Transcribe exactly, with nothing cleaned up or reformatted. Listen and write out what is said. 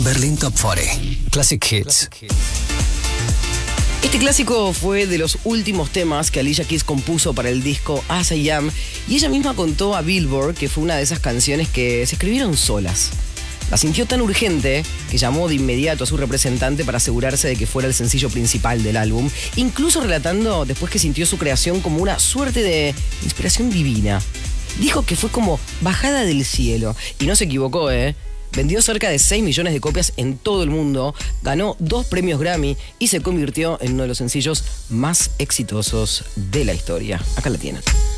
Berlin Top cuarenta. Classic Hits. Este clásico fue de los últimos temas que Alicia Keys compuso para el disco As I Am, y ella misma contó a Billboard que fue una de esas canciones que se escribieron solas. La sintió tan urgente que llamó de inmediato a su representante para asegurarse de que fuera el sencillo principal del álbum, incluso relatando después que sintió su creación como una suerte de inspiración divina. Dijo que fue como bajada del cielo, y no se equivocó, ¿eh? Vendió cerca de seis millones de copias en todo el mundo, ganó dos premios Grammy y se convirtió en uno de los sencillos más exitosos de la historia. Acá la tienen.